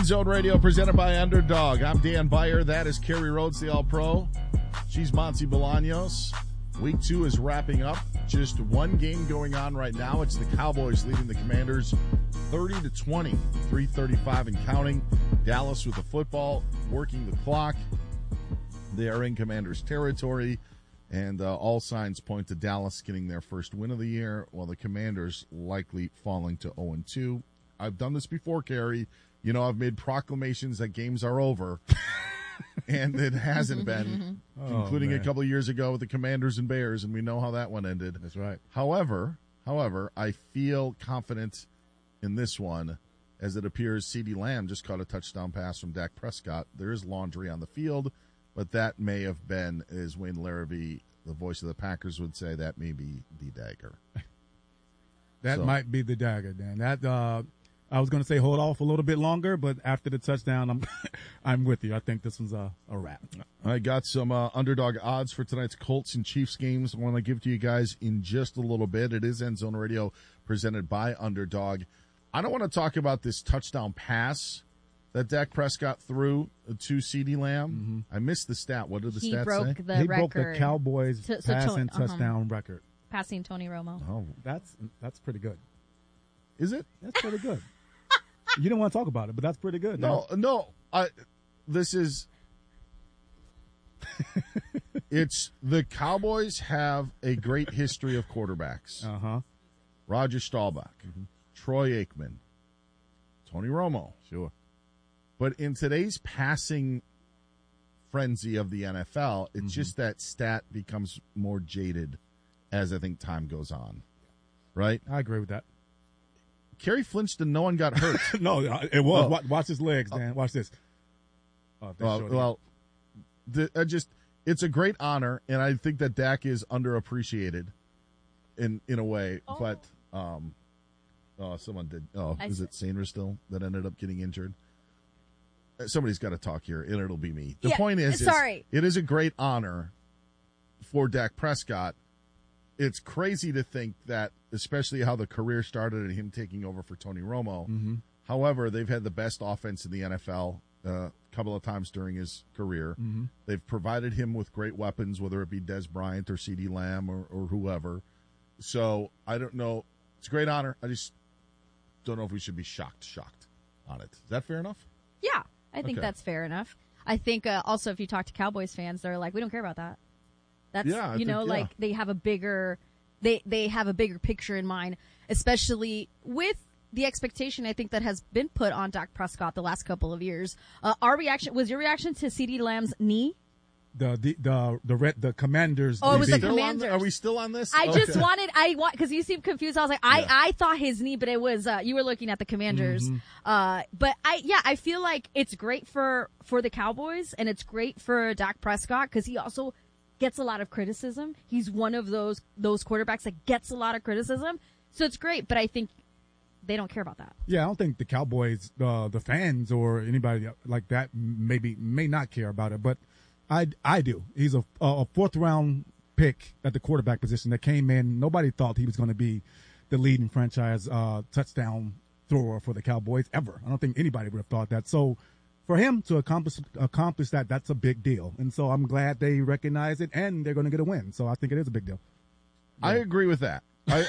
End Zone Radio presented by Underdog. I'm Dan Beyer. That is Carrie Rhodes, the All-Pro. She's Monty Bolaños. Week 2 is wrapping up. Just one game going on right now. It's the Cowboys leading the Commanders 30-20, 3:35 and counting. Dallas with the football, working the clock. They are in Commanders territory, and all signs point to Dallas getting their first win of the year, while the Commanders likely falling to 0-2. I've done this before, Carrie. You know, I've made proclamations that games are over, and it hasn't been, including a couple of years ago with the Commanders and Bears, and we know how that one ended. That's right. However, I feel confident in this one, as it appears CeeDee Lamb just caught a touchdown pass from Dak Prescott. There is laundry on the field, but that may have been, as Wayne Larrivee, the voice of the Packers, would say, that may be the dagger. That might be the dagger, Dan. That I was going to say hold off a little bit longer, but after the touchdown, I'm with you. I think this one's a wrap. I got some underdog odds for tonight's Colts and Chiefs games I want to give to you guys in just a little bit. It is End Zone Radio presented by Underdog. I don't want to talk about this touchdown pass that Dak Prescott threw to CeeDee Lamb. I missed the stat. What did the stat say? He broke the Cowboys passing touchdown record. Passing Tony Romo. Oh, that's pretty good. Is it? That's pretty good. You don't want to talk about it, but that's pretty good. No. This is. It's the Cowboys have a great history of quarterbacks. Roger Staubach, Troy Aikman, Tony Romo. Sure. But in today's passing frenzy of the NFL, it's just that stat becomes more jaded as I think time goes on. Right? I agree with that. Kerry flinched and no one got hurt. No, it was. Oh. Watch his legs, Dan. Watch this. It's a great honor, and I think that Dak is underappreciated in a way. Oh. But someone did. Is it Sanders still that ended up getting injured? Somebody's got to talk here, and it'll be me. The point is, it is a great honor for Dak Prescott. It's crazy to think that, especially how the career started and him taking over for Tony Romo. However, they've had the best offense in the NFL a couple of times during his career. They've provided him with great weapons, whether it be Dez Bryant or CeeDee Lamb or whoever. So I don't know. It's a great honor. I just don't know if we should be shocked on it. Is that fair enough? Yeah, I think that's fair enough. I think also if you talk to Cowboys fans, they're like, we don't care about that. That's, they have a bigger, they have a bigger picture in mind, especially with the expectation I think that has been put on Dak Prescott the last couple of years. Your reaction to CeeDee Lamb's knee? The Commanders. Oh, it was the Commanders. Are we still on this? Because you seem confused. I was like, I thought his knee, but it was, you were looking at the Commanders. But I feel like it's great for the Cowboys and it's great for Dak Prescott because he also gets a lot of criticism. He's one of those quarterbacks that gets a lot of criticism. So it's great, but I think they don't care about that. Yeah, I don't think the Cowboys, the fans or anybody like that may not care about it, but I do. He's a fourth round pick at the quarterback position that came in. Nobody thought he was going to be the leading franchise touchdown thrower for the Cowboys ever. I don't think anybody would have thought that. So for him to accomplish that, that's a big deal. And so I'm glad they recognize it and they're going to get a win. So I think it is a big deal. Yeah. I agree with that.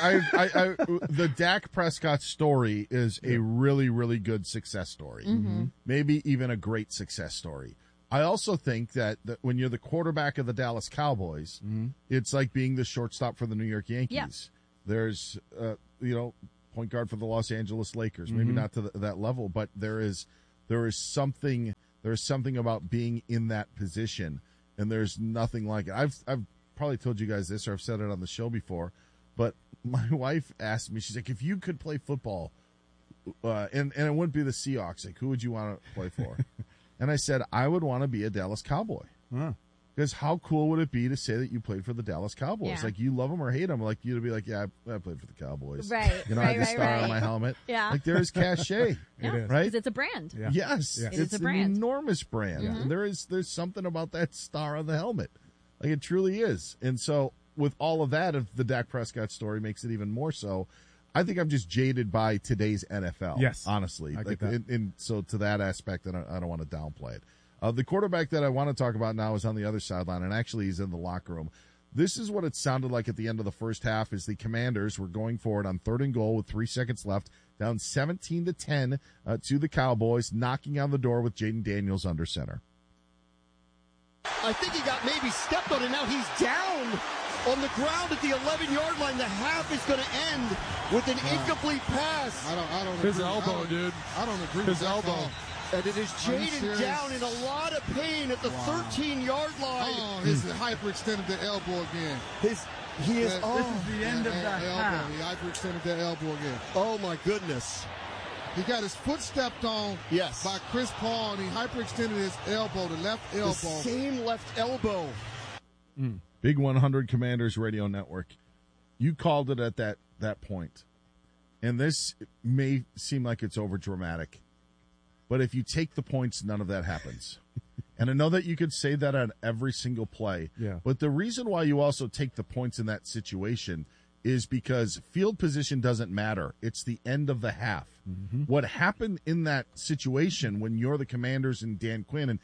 The Dak Prescott story is a really, really good success story. Maybe even a great success story. I also think that when you're the quarterback of the Dallas Cowboys, it's like being the shortstop for the New York Yankees. Yeah. There's, point guard for the Los Angeles Lakers. Maybe not to that level, but there is something about being in that position, and there's nothing like it. I've probably told you guys this, or I've said it on the show before, but my wife asked me, she's like, if you could play football, and it wouldn't be the Seahawks, like who would you want to play for? And I said, I would want to be a Dallas Cowboy. Because how cool would it be to say that you played for the Dallas Cowboys? Yeah. Like, you love them or hate them. Like, you to be like, yeah, I played for the Cowboys. Right. I had the star on my helmet. Yeah. Like, there is cachet. Yeah. It is. Right? Because it's a brand. Yeah. Yes. It It's is a brand. an enormous brand. Yeah. And there's something about that star on the helmet. Like, it truly is. And so, with all of that, if the Dak Prescott story makes it even more so, I think I'm just jaded by today's NFL. Yes. Honestly. I get that. And so to that aspect, I don't want to downplay it. The quarterback that I want to talk about now is on the other sideline, and actually he's in the locker room. This is what it sounded like at the end of the first half as the Commanders were going for it on 3rd and goal with 3 seconds left, down 17-10 to the Cowboys, knocking on the door with Jaden Daniels under center. I think he got maybe stepped on, and now he's down on the ground at the 11-yard line. The half is going to end with an incomplete pass. I don't his agree. elbow, dude. I don't agree His with that elbow. call. And it is Jaden down in a lot of pain at the 13-yard line. Oh, he's hyperextended the elbow again. He is. This is the end of that elbow. He hyperextended the elbow again. Oh my goodness. He got his foot stepped on by Chris Paul, and he hyperextended his elbow, the left elbow. The same left elbow. Big 100 Commanders Radio Network. You called it at that point. And this may seem like it's over dramatic. But if you take the points, none of that happens. And I know that you could say that on every single play. Yeah. But the reason why you also take the points in that situation is because field position doesn't matter. It's the end of the half. Mm-hmm. What happened in that situation when you're the Commanders and Dan Quinn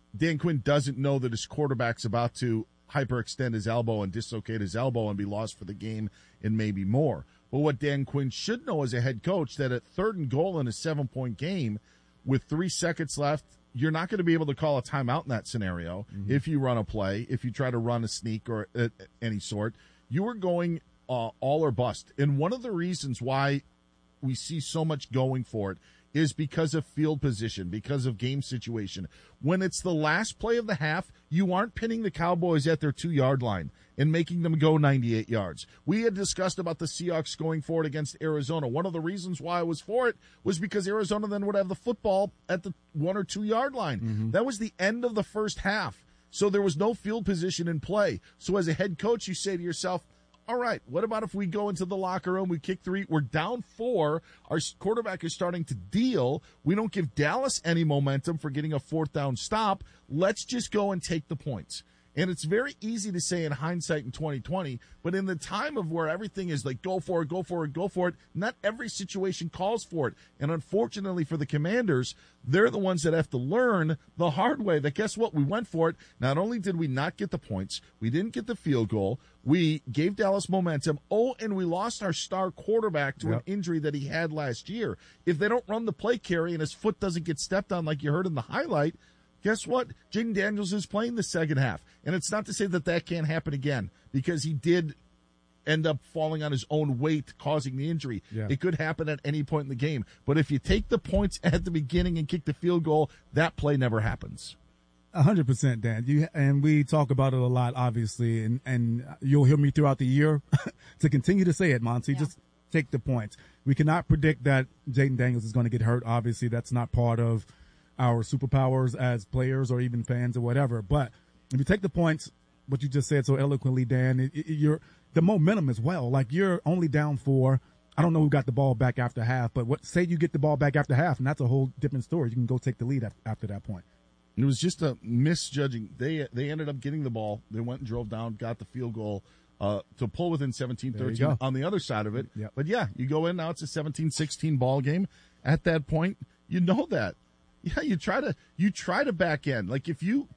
doesn't know that his quarterback's about to hyperextend his elbow and dislocate his elbow and be lost for the game and maybe more. But what Dan Quinn should know as a head coach, that at 3rd and goal in a 7-point game, with 3 seconds left, you're not going to be able to call a timeout in that scenario. Mm-hmm. If you run a play, if you try to run a sneak or any sort, you are going all or bust. And one of the reasons why we see so much going for it is because of field position, because of game situation. When it's the last play of the half, you aren't pinning the Cowboys at their 2-yard line and making them go 98 yards. We had discussed about the Seahawks going for it against Arizona. One of the reasons why I was for it was because Arizona then would have the football at the 1 or 2 yard line. Mm-hmm. That was the end of the first half. So there was no field position in play. So as a head coach, you say to yourself, all right, what about if we go into the locker room, we kick 3, we're down 4, our quarterback is starting to deal, we don't give Dallas any momentum for getting a 4th down stop, let's just go and take the points. And it's very easy to say in hindsight in 2020, but in the time of where everything is like go for it, not every situation calls for it. And unfortunately for the Commanders, they're the ones that have to learn the hard way that guess what? We went for it. Not only did we not get the points, we didn't get the field goal, we gave Dallas momentum. Oh, and we lost our star quarterback to an injury that he had last year. If they don't run the play carry and his foot doesn't get stepped on like you heard in the highlight, guess what? Jaden Daniels is playing the second half. And it's not to say that can't happen again, because he did end up falling on his own weight, causing the injury. Yeah. It could happen at any point in the game. But if you take the points at the beginning and kick the field goal, that play never happens. 100%, Dan. And we talk about it a lot, obviously, and you'll hear me throughout the year to continue to say it, Monty. Yeah. Just take the points. We cannot predict that Jaden Daniels is going to get hurt. Obviously, that's not part of our superpowers as players or even fans or whatever. But if you take the points, what you just said so eloquently, Dan, the momentum as well. Like, you're only down 4. I don't know who got the ball back after half, but say you get the ball back after half, and that's a whole different story. You can go take the lead after that point. It was just a misjudging. They ended up getting the ball. They went and drove down, got the field goal to pull within 17-13 on the other side of it. Yep. But, yeah, you go in now, it's a 17-16 ball game. At that point, you know that. Yeah, you try to back end. Like, if you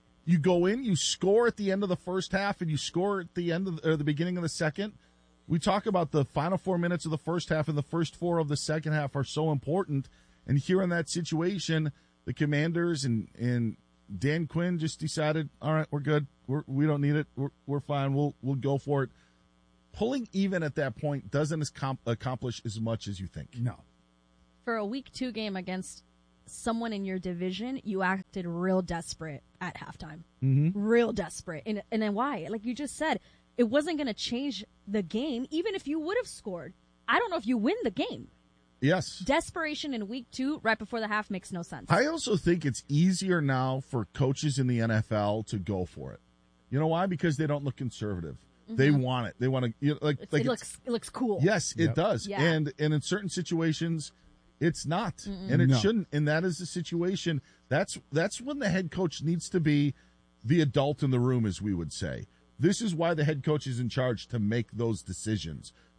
go in, you score at the end of the first half, and you score at the end of the beginning of the second. We talk about the final 4 minutes of the first half and the first 4 of the second half are so important. And here in that situation, the Commanders and Dan Quinn just decided, all right, we're good. We don't need it. We're fine. We'll go for it. Pulling even at that point doesn't accomplish as much as you think. No. For a week 2 game against someone in your division, you acted real desperate at halftime. Mm-hmm. Real desperate. And then why? Like you just said, it wasn't going to change the game, even if you would have scored. I don't know if you win the game. Yes. Desperation in week 2, right before the half, makes no sense. I also think it's easier now for coaches in the NFL to go for it. You know why? Because they don't look conservative. Mm-hmm. They want it. They want to it looks cool. Yes, it does. Yeah. And in certain situations, it's not. Mm-mm. And it shouldn't. And that is the situation. That's when the head coach needs to be the adult in the room, as we would say. This is why the head coach is in charge, to make those decisions.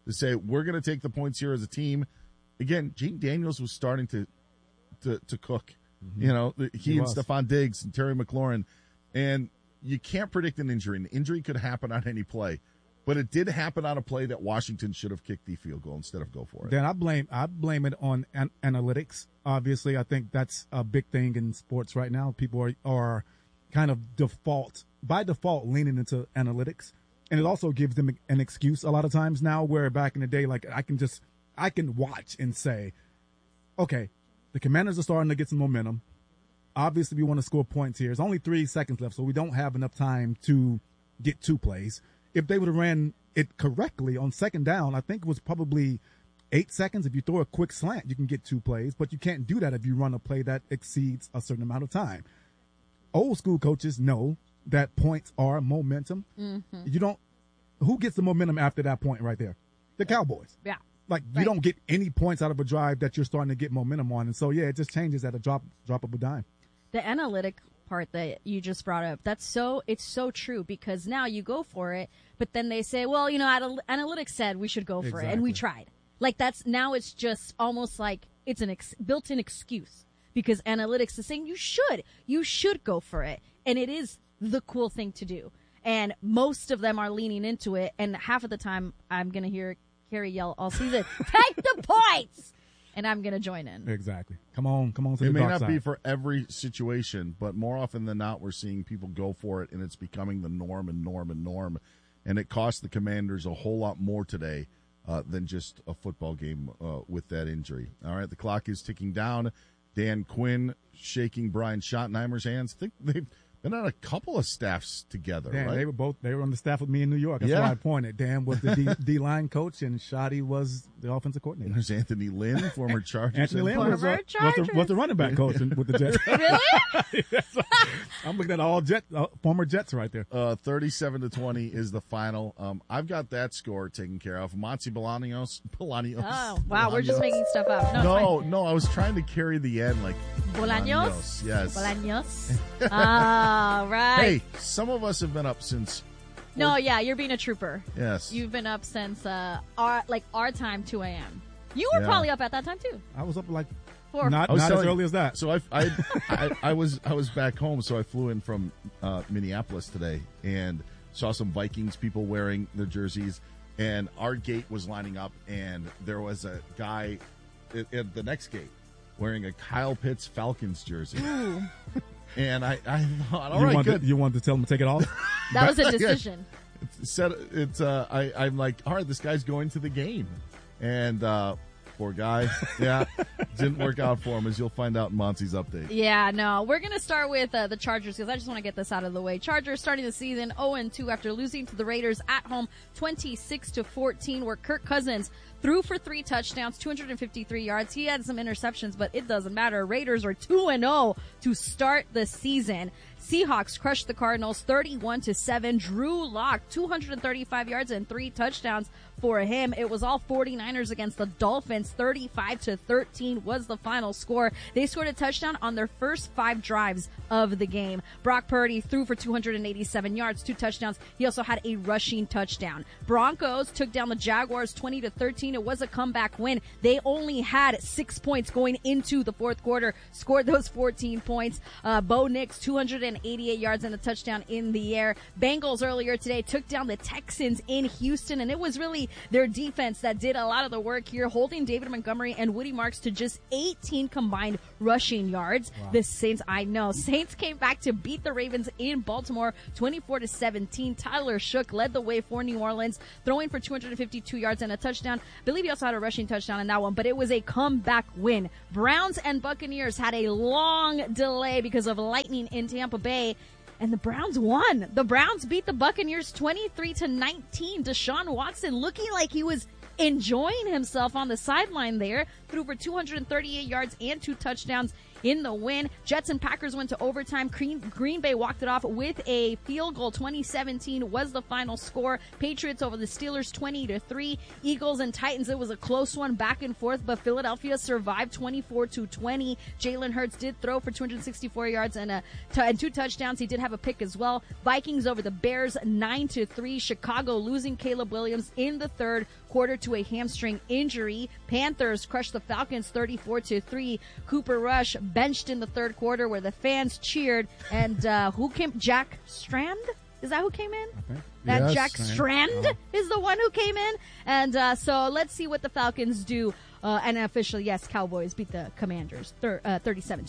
to say, we're going to take the points here as a team. Again, Jaden Daniels was starting to cook. Mm-hmm. You know, he and Stephon Diggs and Terry McLaurin. And you can't predict an injury. An injury could happen on any play. But it did happen on a play that Washington should have kicked the field goal instead of go for it. Then I blame it on analytics. Obviously, I think that's a big thing in sports right now. People are kind of by default leaning into analytics. And it also gives them an excuse a lot of times now, where back in the day, like I can watch and say, okay, the Commanders are starting to get some momentum. Obviously, we want to score points here. There's only 3 seconds left, so we don't have enough time to get 2 plays. If they would have ran it correctly on second down, I think it was probably 8 seconds. If you throw a quick slant, you can get 2 plays, but you can't do that if you run a play that exceeds a certain amount of time. Old school coaches know that points are momentum. Mm-hmm. Who gets the momentum after that point right there? The Cowboys. Yeah. Like, you don't get any points out of a drive that you're starting to get momentum on. And so, yeah, it just changes at a drop of a dime. The analytic part that you just brought up, it's so true, because now you go for it, but then they say, well, analytics said we should go for it, and we tried. Like, it's just almost like it's an built-in excuse, because analytics is saying you should go for it, and it is the cool thing to do. And most of them are leaning into it, and half of the time I'm going to hear Carrie yell, I'll see take the points! And I'm going to join in. Exactly. Come on to the dark side. It may not be for every situation, but more often than not, we're seeing people go for it, and it's becoming the norm. And it cost the Commanders a whole lot more today than just a football game with that injury. All right, the clock is ticking down. Dan Quinn shaking Brian Schottenheimer's hands. I think they've been on a couple of staffs together, Dan, right? They were on the staff with me in New York. That's why I pointed. Dan was the D-line coach, and Shotty was the offensive coordinator. There's Anthony Lynn, former Chargers. Anthony Lynn was the running back coach with the Jets. Really? I'm looking at all former Jets right there. 37-20 is the final. I've got that score taken care of. Monty Bolaños. Oh, wow. We're just making stuff up. No, I was trying to carry the end like Bolaños? Yes. Bolaños. All right. Hey, some of us have been up since. No, yeah, you're being a trooper. Yes. You've been up since our time, 2 a.m. You were probably up at that time too. I was up like 4. Not as early as that. So I was back home, so I flew in from Minneapolis today and saw some Vikings people wearing their jerseys, and our gate was lining up, and there was a guy at the next gate wearing a Kyle Pitts Falcons jersey. Ooh. And I thought, all right, good. You wanted to tell him to take it off? That was a decision. I'm like, all right, this guy's going to the game. And poor guy. Yeah, didn't work out for him, as you'll find out in Monty's update. Yeah, no. We're going to start with the Chargers, because I just want to get this out of the way. Chargers starting the season 0-2 after losing to the Raiders at home 26-14, where Kirk Cousins threw for 3 touchdowns, 253 yards. He had some interceptions, but it doesn't matter. Raiders are 2-0 to start the season. Seahawks crushed the Cardinals 31-7. Drew Lock, 235 yards and 3 touchdowns for him. It was all 49ers against the Dolphins. 35-13 was the final score. They scored a touchdown on their first 5 drives of the game. Brock Purdy threw for 287 yards, 2 touchdowns. He also had a rushing touchdown. Broncos took down the Jaguars 20-13. It was a comeback win. They only had 6 points going into the fourth quarter, scored those 14 points. Bo Nix, 288 yards and a touchdown in the air. Bengals earlier today took down the Texans in Houston, and it was really their defense that did a lot of the work here, holding David Montgomery and Woody Marks to just 18 combined rushing yards. Wow. The Saints came back to beat the Ravens in Baltimore 24-17. Tyler Shook led the way for New Orleans, throwing for 252 yards and a touchdown. I believe he also had a rushing touchdown in that one, but it was a comeback win. Browns and Buccaneers had a long delay because of lightning in Tampa Bay, and the Browns won. The Browns beat the Buccaneers 23-19. Deshaun Watson looking like he was enjoying himself on the sideline there. threw for 238 yards and 2 touchdowns in the win. Jets and Packers went to overtime. Green Bay walked it off with a field goal. 2017 was the final score. Patriots over the Steelers 20-3. Eagles and Titans, it was a close one, back and forth, but Philadelphia survived 24-20. Jalen Hurts did throw for 264 yards and 2 touchdowns. He did have a pick as well. Vikings over the Bears 9-3. Chicago losing Caleb Williams in the third quarter to a hamstring injury. Panthers crushed the Falcons 34-3. Cooper Rush benched in the third quarter where the fans cheered. And who came? Jack Strand? Is that who came in? That yes, Jack Strand is the one who came in. And so let's see what the Falcons do. And officially, yes, Cowboys beat the Commanders 37-20.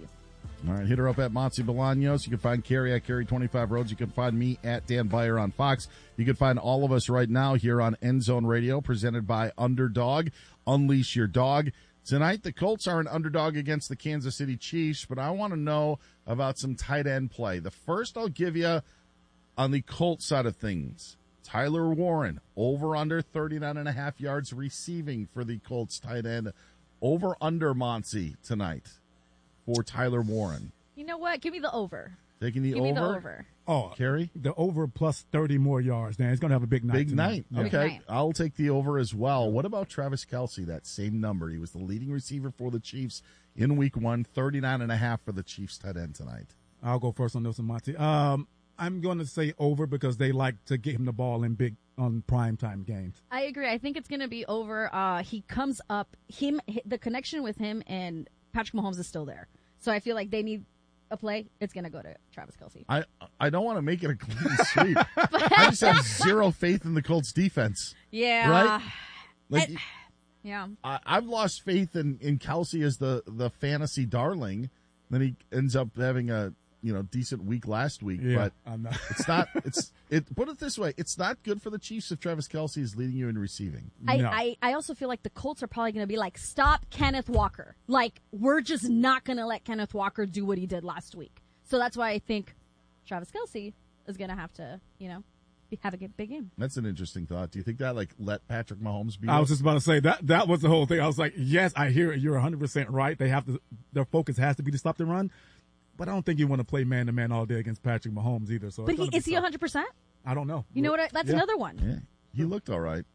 All right, hit her up at Monty Bolaños. You can find Carrie at Carrie25 Roads. You can find me at Dan Beyer on Fox. You can find all of us right now here on End Zone Radio, presented by Underdog. Unleash your dog. Tonight, the Colts are an underdog against the Kansas City Chiefs, but I want to know about some tight end play. The first I'll give you on the Colts side of things, Tyler Warren, over under 39.5 yards receiving for the Colts tight end. Over under Monty tonight for Tyler Warren. You know what? Give me the over. Taking the over? Give me the over. Oh, Carrie? The over plus 30 more yards, man. He's going to have a big night. Big night. Yeah. Okay. Big night. I'll take the over as well. What about Travis Kelce? That same number. He was the leading receiver for the Chiefs in week 1, 39.5 for the Chiefs tight end tonight. I'll go first on this one, Monty. I'm going to say over because they like to get him the ball in big on primetime games. I agree. I think it's going to be over. He comes up. The connection with him and Patrick Mahomes is still there. So I feel like they need a play. It's going to go to Travis Kelce. I don't want to make it a clean sweep. I just have zero faith in the Colts defense. Yeah. Right? Like, yeah. I've lost faith in Kelce as the fantasy darling. Then he ends up having a decent week last week. Yeah, but it's not. Put it this way: it's not good for the Chiefs if Travis Kelce is leading you in receiving. I also feel like the Colts are probably going to be like, stop Kenneth Walker. Like, we're just not going to let Kenneth Walker do what he did last week. So that's why I think Travis Kelce is going to have to, have a big game. That's an interesting thought. Do you think that let Patrick Mahomes be? I was just about to say that was the whole thing. I was like, yes, I hear it. You're 100% right. Their focus has to be to stop the run. But I don't think you want to play man-to-man all day against Patrick Mahomes either. So, but is he 100%? I don't know. You know what? That's another one. Yeah, he looked all right.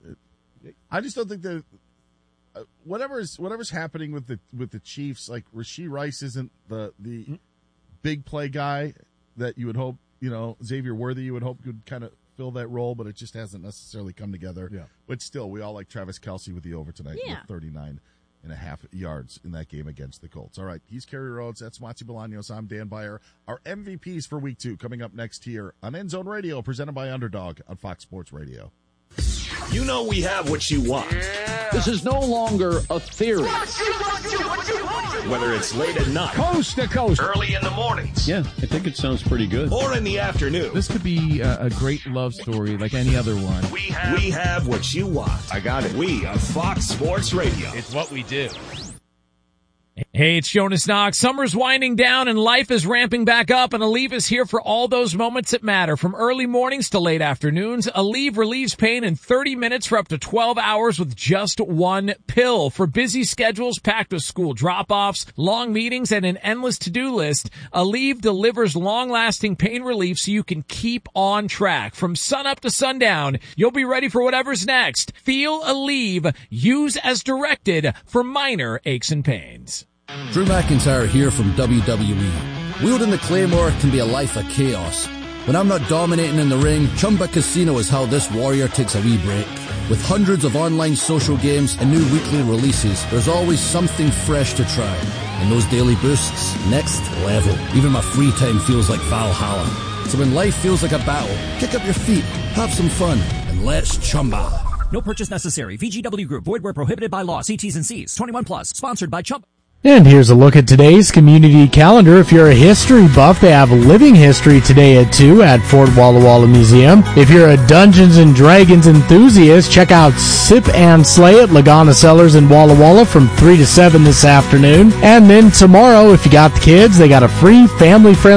I just don't think that whatever's happening with the Chiefs, like Rashee Rice isn't the big play guy that you would hope. Xavier Worthy you would hope could kind of fill that role, but it just hasn't necessarily come together. Yeah. But still, we all like Travis Kelce with the over tonight with 39.5 yards in that game against the Colts. All right, he's Kerry Rhodes. That's Monty Bolaños. I'm Dan Beyer. Our MVPs for week 2 coming up next here on End Zone Radio, presented by Underdog on Fox Sports Radio. You know we have what you want. Yeah. This is no longer a theory. Whether it's late at night, coast to coast, early in the mornings. Yeah, I think it sounds pretty good. Or in the afternoon. This could be a great love story like any other one. We have what you want. I got it. We are Fox Sports Radio. It's what we do. Hey, it's Jonas Knox. Summer's winding down and life is ramping back up, and Aleve is here for all those moments that matter. From early mornings to late afternoons, Aleve relieves pain in 30 minutes for up to 12 hours with just one pill. For busy schedules packed with school drop-offs, long meetings, and an endless to-do list, Aleve delivers long-lasting pain relief so you can keep on track. From sunup to sundown, you'll be ready for whatever's next. Feel Aleve. Use as directed for minor aches and pains. Drew McIntyre here from WWE. Wielding the Claymore can be a life of chaos. When I'm not dominating in the ring, Chumba Casino is how this warrior takes a wee break. With hundreds of online social games and new weekly releases, there's always something fresh to try. And those daily boosts, next level. Even my free time feels like Valhalla. So when life feels like a battle, kick up your feet, have some fun, and let's Chumba. No purchase necessary. VGW Group. Void where prohibited by law. See T's and C's. 21 plus. Sponsored by Chumba. And here's a look at today's community calendar. If you're a history buff, they have Living History today at 2 at Fort Walla Walla Museum. If you're a Dungeons & Dragons enthusiast, check out Sip and Slay at Lagana Cellars in Walla Walla from 3 to 7 this afternoon. And then tomorrow, if you got the kids, they got a free family-friendly